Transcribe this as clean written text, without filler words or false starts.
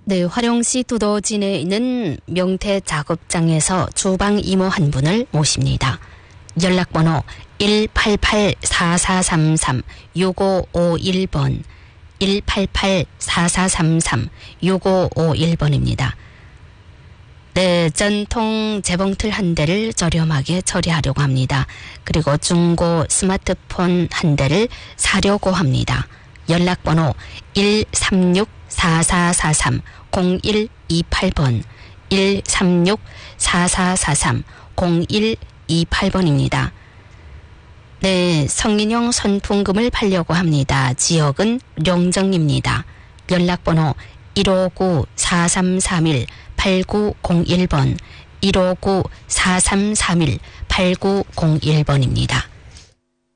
네, 화령시 두더진에 있는 명태 작업장에서 주방 이모 한 분을 모십니다. 연락번호 188-4433-6551번, 188-4433-6551번입니다. 네, 전통 재봉틀 한 대를 저렴하게 처리하려고 합니다. 그리고 중고 스마트폰 한 대를 사려고 합니다. 연락번호 136-4443-0128번, 136-4443-0128번입니다. 네, 성인용 선풍금을 팔려고 합니다. 지역은 룡정입니다. 연락번호 159-4331-8901번, 159-4331-8901번입니다.